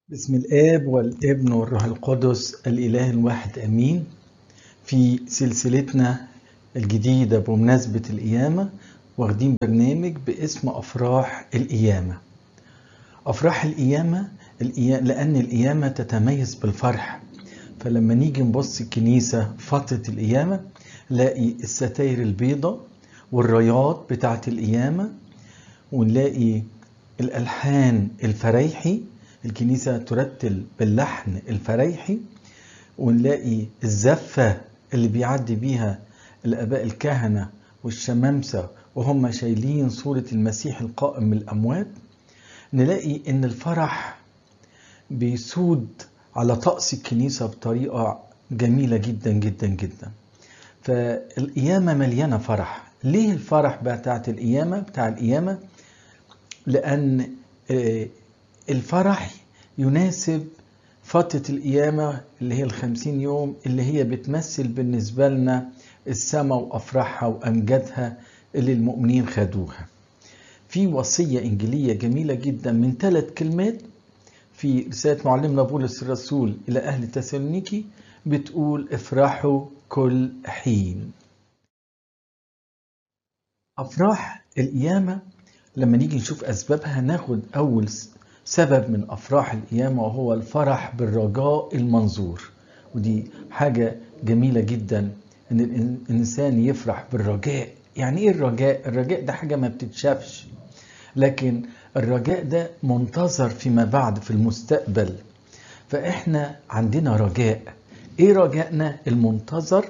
باسم الآب والابن والروح القدس الإله الواحد أمين. في سلسلتنا الجديدة بمناسبة القيامة واخدين برنامج باسم أفراح القيامة. أفراح القيامة لأن القيامة تتميز بالفرح، فلما نيجي نبص الكنيسة فترة القيامة نلاقي الستاير البيضة والرايات بتاعة القيامة، ونلاقي الألحان الفريحي، الكنيسة ترتل باللحن الفريحي، ونلاقي الزفة اللي بيعدي بيها الآباء الكهنة والشمامسة وهم شايلين صورة المسيح القائم من الأموات. نلاقي إن الفرح بيسود على طقس الكنيسة بطريقة جميلة جدا جدا جدا. فالقيامة مليانة فرح. ليه الفرح بتاع القيامة؟ لأن الفرح يناسب فترة القيامة اللي هي 50 يوم، اللي هي بتمثل بالنسبة لنا السماء وأفراحها وأمجادها اللي المؤمنين خدوها. في وصية إنجيلية جميلة جدا من 3 كلمات في رسالة معلمنا بولس الرسول إلى أهل تسالونيكي، بتقول افرحوا كل حين. أفراح القيامة لما نيجي نشوف أسبابها، ناخد أول سبب من أفراح القيامة وهو الفرح بالرجاء المنظور. ودي حاجة جميلة جدا إن الإنسان يفرح بالرجاء. يعني إيه الرجاء؟ الرجاء ده حاجة ما بتتشافش، لكن الرجاء ده منتظر فيما بعد في المستقبل. فإحنا عندنا رجاء. إيه رجائنا المنتظر؟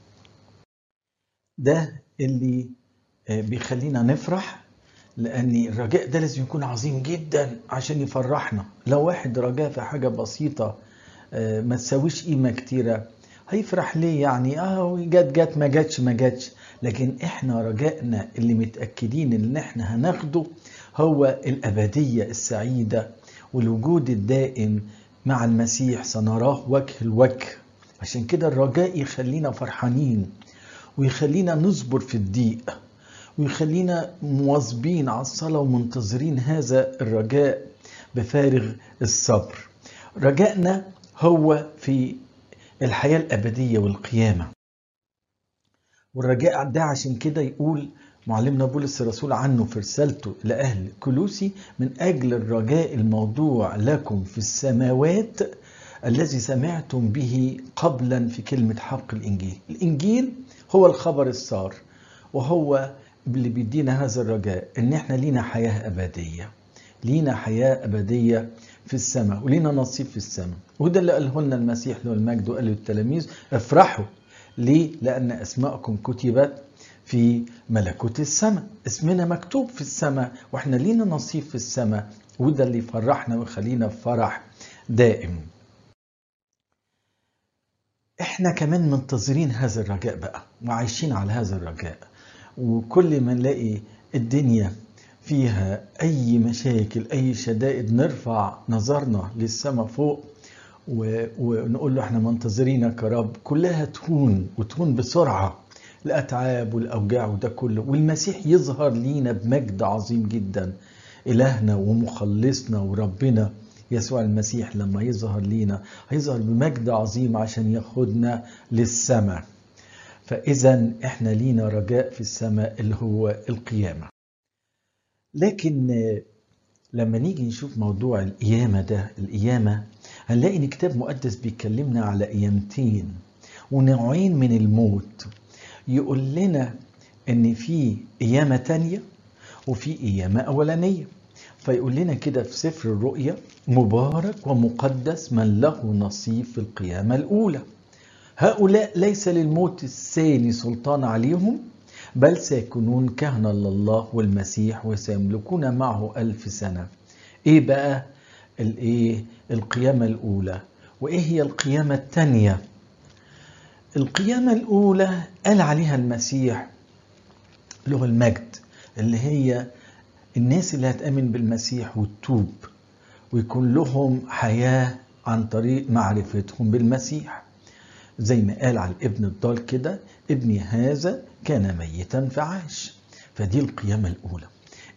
ده اللي بيخلينا نفرح، لأن الرجاء ده لازم يكون عظيم جدا عشان يفرحنا. لو واحد رجاء في حاجة بسيطة ما تساويش قيمة كتيرة، هيفرح ليه؟ يعني جت ما جاتش. لكن احنا رجائنا اللي متأكدين ان احنا هناخده هو الأبدية السعيدة والوجود الدائم مع المسيح، سنراه وجه الوجه. عشان كده الرجاء يخلينا فرحانين، ويخلينا نصبر في الضيق، ويخلينا مواظبين على الصلاة ومنتظرين هذا الرجاء بفارغ الصبر. رجائنا هو في الحياة الأبدية والقيامة. والرجاء ده عشان كده يقول معلمنا بولس الرسول عنه في رسالته لأهل كولوسي: من أجل الرجاء الموضوع لكم في السماوات الذي سمعتم به قبلا في كلمة حق الإنجيل. الإنجيل هو الخبر السار، وهو اللي بيدينا هذا الرجاء ان احنا لينا حياة أبدية، لينا حياة أبدية في السماء ولينا نصيب في السماء. وده اللي قاله لنا المسيح له المجد وقال للتلاميذ: افرحوا. ليه؟ لأن أسماءكم كتبت في ملكوت السماء. اسمنا مكتوب في السماء واحنا لينا نصيب في السماء، وده اللي يفرحنا ويخلينا في فرح دائم. احنا كمان منتظرين هذا الرجاء بقى وعايشين على هذا الرجاء. وكل ما نلاقي الدنيا فيها أي مشاكل أي شدائد نرفع نظرنا للسماء فوق ونقول له احنا منتظرينك يا رب. كلها تهون بسرعة الأتعاب والأوجاع وده كله، والمسيح يظهر لينا بمجد عظيم جدا. إلهنا ومخلصنا وربنا يسوع المسيح لما يظهر لينا هيظهر بمجد عظيم عشان ياخدنا للسماء. فإذا احنا لينا رجاء في السماء اللي هو القيامة. لكن لما نيجي نشوف موضوع القيامة هنلاقي ان كتاب مقدس بيكلمنا على قيامتين ونوعين من الموت. يقول لنا ان في قيامة تانية وفي قيامة أولانية. فيقول لنا كده في سفر الرؤيا: مبارك ومقدس من له نصيب في القيامة الأولى. هؤلاء ليس للموت الثاني سلطان عليهم، بل سيكونون كهنة لله والمسيح وسيملكون معه 1000 سنة. ايه بقى القيامة الأولى؟ وايه هي القيامة الثانية؟ القيامة الأولى قال عليها المسيح له المجد، اللي هي الناس اللي هتأمن بالمسيح وتتوب ويكون لهم حياة عن طريق معرفتهم بالمسيح. زي ما قال على الابن الضال كده: ابني هذا كان ميتا فعاش. فدي القيامة الأولى.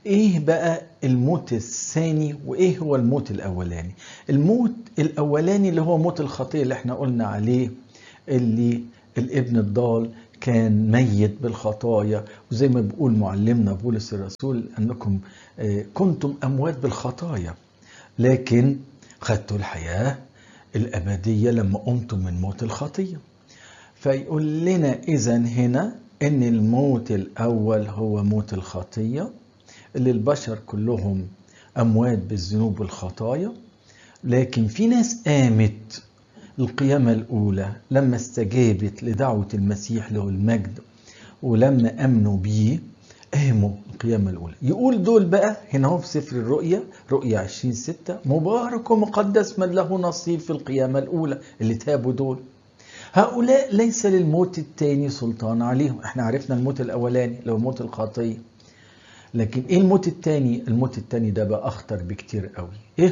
ايه بقى الموت الثاني وايه هو الموت الاولاني؟ الموت الاولاني اللي هو موت الخطية اللي احنا قلنا عليه، اللي الابن الضال كان ميت بالخطايا، وزي ما بيقول معلمنا بولس الرسول انكم كنتم اموات بالخطايا لكن خدتوا الحياة الابدية لما قمتم من موت الخطية. فيقول لنا اذا هنا ان الموت الاول هو موت الخطية اللي البشر كلهم اموات بالذنوب والخطايا، لكن في ناس قامت القيامة الأولى لما استجابت لدعوة المسيح له المجد، ولما أمنوا بيه قاموا القيامة الأولى. يقول دول بقى هنا هو في سفر الرؤيا، رؤيا 20:6: مبارك ومقدس من له نصيب في القيامة الأولى. اللي تابوا دول هؤلاء ليس للموت الثاني سلطان عليهم. احنا عرفنا الموت الأولاني اللي هو موت الخطية، لكن ايه الموت الثاني؟ الموت الثاني ده بقى أخطر بكتير قوي. ايه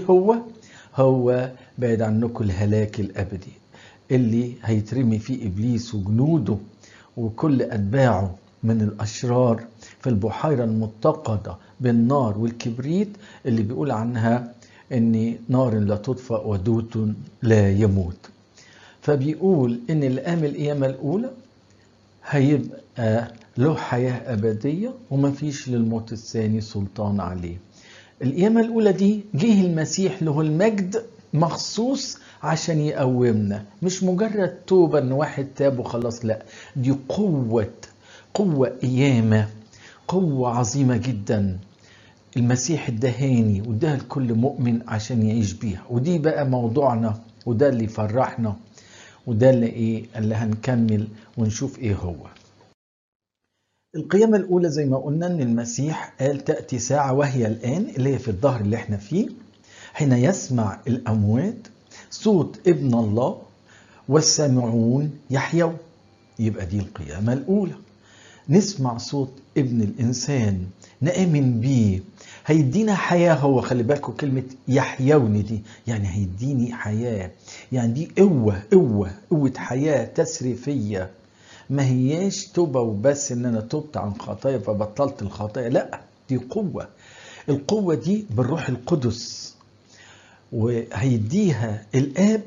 هو بعد عنكم الهلاك الأبدي اللي هيترمي فيه إبليس وجنوده وكل أتباعه من الأشرار في البحيرة المتقدة بالنار والكبريت، اللي بيقول عنها إن نار لا تطفأ ودوت لا يموت. فبيقول إن اللي قام القيامة الأولى هيبقى له حياة أبدية ومفيش للموت الثاني سلطان عليه. القيامة الأولى دي جه المسيح له المجد مخصوص عشان يقومنا، مش مجرد توبة ان واحد تاب وخلاص، لا، دي قوة قيامة، قوة عظيمة جدا المسيح ادهاني واداها لكل مؤمن عشان يعيش بيها. ودي بقى موضوعنا، وده اللي يفرحنا، وده اللي هنكمل ونشوف ايه هو. القيامة الأولى زي ما قلنا إن المسيح قال تأتي ساعة وهي الآن، اللي هي في الظهر اللي احنا فيه، حين يسمع الأموات صوت ابن الله والسامعون يحيون. يبقى دي القيامة الأولى، نسمع صوت ابن الإنسان نآمن بيه هيدينا حياة. هو خلي بالكم كلمة يحيون دي يعني هيديني حياة، يعني دي قوة حياة تسريفية، ما هياش توبة وبس ان انا توبت عن خطايا فبطلت الخطايا، لا، دي قوة. القوة دي بالروح القدس، وهيديها الاب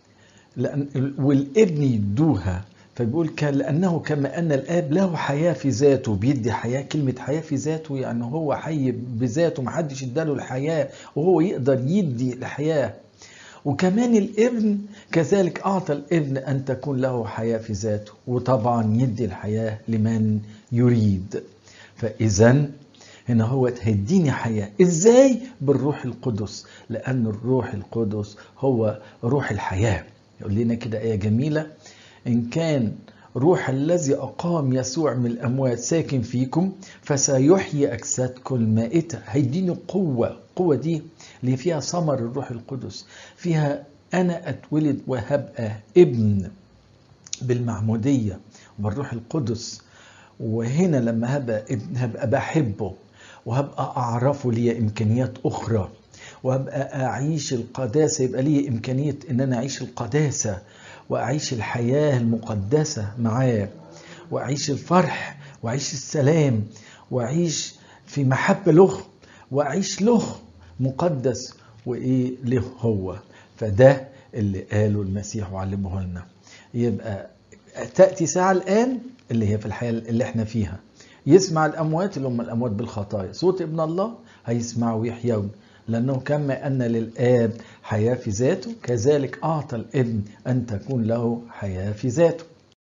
والابن يدوها. فبيقول لأنه كما أن الآب له حياة في ذاته، بيدي حياة. كلمة حياة في ذاته يعني هو حي بذاته، محدش اداله الحياة وهو يقدر يدي الحياة. وكمان الابن كذلك أعطى الابن أن تكون له حياة في ذاته، وطبعا يدي الحياة لمن يريد. فإذا هنا هو هيديني حياة إزاي؟ بالروح القدس، لأن الروح القدس هو روح الحياة. يقول لنا كده آية جميلة: إن كان روح الذي أقام يسوع من الأموات ساكن فيكم فسيحيي أجسادكم المائتة. هيديني قوة دي اللي فيها ثمر الروح القدس، فيها أنا أتولد وهبقى ابن بالمعمودية وبالروح القدس. وهنا لما هبقى ابن هبقى بحبه وهبقى أعرفه لي إمكانيات أخرى، وهبقى أعيش القداسة، يبقى لي إمكانية إن أنا أعيش القداسة وأعيش الحياة المقدسة معاه، وأعيش الفرح وأعيش السلام وأعيش في محبة له وأعيش له مقدس وإيه له هو. فده اللي قاله المسيح وعلمه لنا. يبقى تأتي ساعة الآن اللي هي في الحياة اللي احنا فيها، يسمع الأموات اللي هم الأموات بالخطايا صوت ابن الله هيسمعوا ويحيون، لأنه كما أن للآب حياة في ذاته كذلك أعطى الابن أن تكون له حياة في ذاته.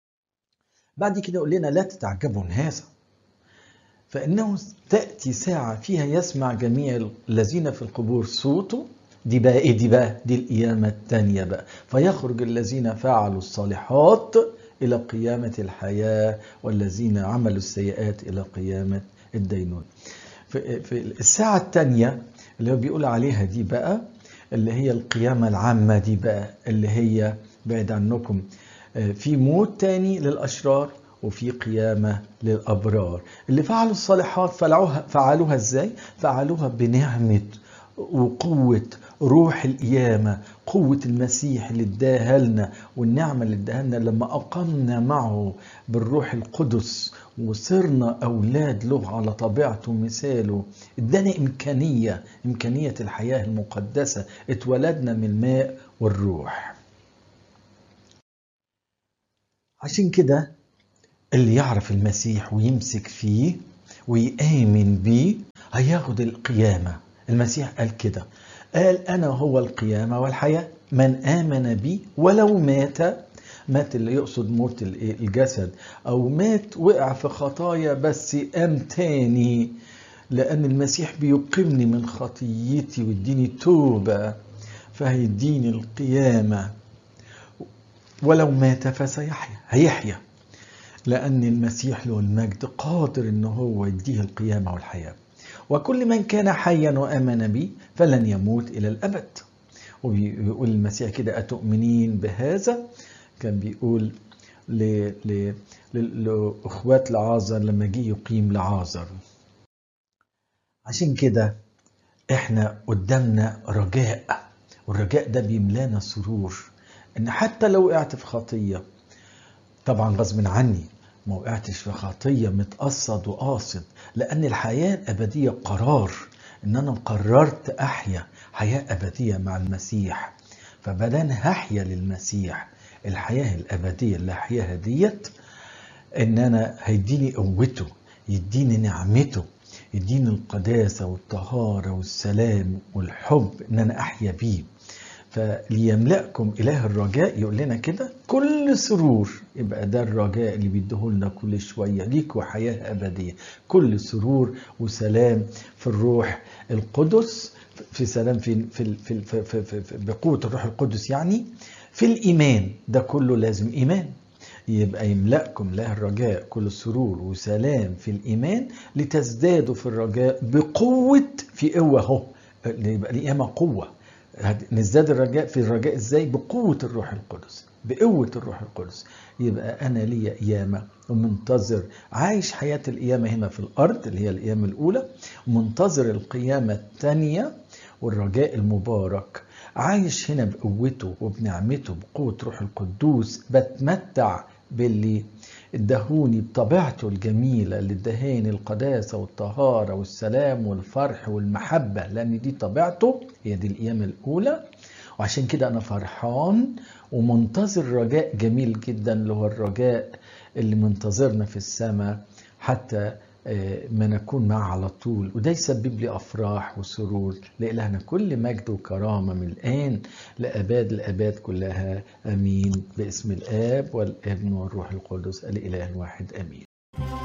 بعد كده يقول لنا لا تتعجبوا من هذا، فإنه تأتي ساعة فيها يسمع جميع الذين في القبور صوته. دي بقى إيه؟ دي القيامة الثانية بقى. فيخرج الذين فعلوا الصالحات إلى قيامة الحياة، والذين عملوا السيئات إلى قيامة الدينون. في الساعة الثانية اللي هو بيقول عليها دي بقى اللي هي القيامة العامة دي بقى، اللي هي بعد عنكم في موت تاني للأشرار وفي قيامة للأبرار. اللي فعلوا الصالحات فعلوها ازاي؟ فعلوها بنعمة وقوة روح القيامة، قوة المسيح اللي اداها لنا والنعمة اللي اداها لنا لما أقمنا معه بالروح القدس وصرنا أولاد له على طبيعته ومثاله، ادانا إمكانية الحياة المقدسة، اتولدنا من الماء والروح. عشان كده اللي يعرف المسيح ويمسك فيه ويآمن بيه هياخد القيامة. المسيح قال كده، قال أنا هو القيامة والحياة، من آمن بي ولو مات اللي يقصد موت الجسد، أو مات وقع في خطايا بس قام تاني، لأن المسيح بيقيمني من خطيتي ويديني توبة فهيديني القيامة. ولو مات فسيحيا، هيحيا، لأن المسيح له المجد قادر إنه هو يديه القيامة والحياة. وكل من كان حيا وآمن بي فلن يموت إلى الأبد. وبيقول المسيح كده، أتؤمنين بهذا؟ كان بيقول لأخوات لعازر لما جه يقيم لعازر. عشان كده احنا قدامنا رجاء، والرجاء ده بيملانا سرور، ان حتى لو وقعت في خطية، طبعا غصب عني ما وقعتش في خطية متقصد وقاصد، لأن الحياة الأبدية قرار، إن أنا قررت أحيا حياة أبدية مع المسيح، فبدان هحيا للمسيح الحياة الأبدية اللي هحياها ديت، إن أنا هيديني قوته، يديني نعمته، يديني القداسة والطهارة والسلام والحب إن أنا أحيا بيه. فليملأكم إله الرجاء، يقول لنا كده كل سرور. يبقى ده الرجاء اللي بيديهولنا كل شوية، ليكوا حياة أبدية، كل سرور وسلام في الروح القدس، في سلام في بقوة الروح القدس، يعني في الإيمان. ده كله لازم إيمان. يبقى يملأكم إله الرجاء كل سرور وسلام في الإيمان لتزدادوا في الرجاء بقوة، في قوة اهو، يبقى القيامة قوة. نزداد الرجاء في الرجاء ازاي؟ بقوة الروح القدس، بقوة الروح القدس. يبقى أنا ليا قيامة ومنتظر، عايش حياة القيامة هنا في الأرض اللي هي القيامة الأولى، ومنتظر القيامة الثانية والرجاء المبارك. عايش هنا بقوته وبنعمته بقوة روح القدوس، بتمتع باللي ادهوني بطبيعته الجميلة، اللي ادهاني القداسة والطهارة والسلام والفرح والمحبة، لأن دي طبيعته، هي دي القيامة الأولى. وعشان كده أنا فرحان ومنتظر رجاء جميل جدا، اللي هو الرجاء اللي منتظرنا في السماء حتى ما نكون معه على طول. وده يسبب لي أفراح وسرور. لإلهنا كل مجد وكرامة من الآن لأباد الأباد كلها، أمين. باسم الآب والابن والروح القدس الإله الواحد، أمين.